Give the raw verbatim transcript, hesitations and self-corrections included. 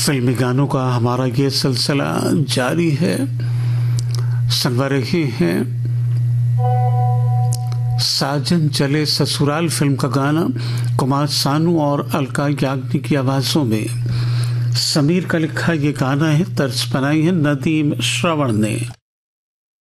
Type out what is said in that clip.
फिल्मी गानों का हमारा ये सिलसिला जारी है। सुनवा रहे हैं साजन चले ससुराल फिल्म का गाना कुमार सानू और अलका याग्निक की आवाजों में। समीर का लिखा ये गाना है, तर्ज बनाई है नदीम श्रवण ने।